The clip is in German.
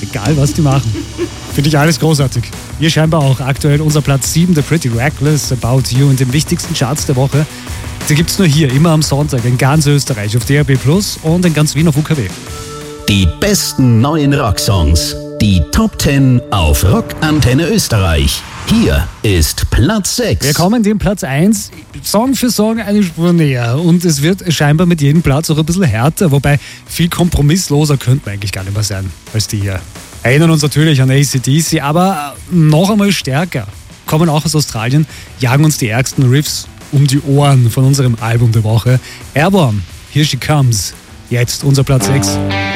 egal was die machen. Finde ich alles großartig. Ihr scheinbar auch. Aktuell unser Platz 7, The Pretty Reckless, About You, und den wichtigsten Charts der Woche. Die gibt's nur hier, immer am Sonntag, in ganz Österreich, auf DAB+ und in ganz Wien auf UKW. Die besten neuen Rocksongs. Die Top 10 auf Rockantenne Österreich. Hier ist Platz 6. Wir kommen dem Platz 1 Song für Song eine Spur näher. Und es wird scheinbar mit jedem Platz auch ein bisschen härter. Wobei viel kompromissloser könnte man eigentlich gar nicht mehr sein als die hier. Erinnern uns natürlich an AC/DC, aber noch einmal stärker. Kommen auch aus Australien, jagen uns die ärgsten Riffs um die Ohren von unserem Album der Woche. Airborne, Here She Comes. Jetzt unser Platz 6.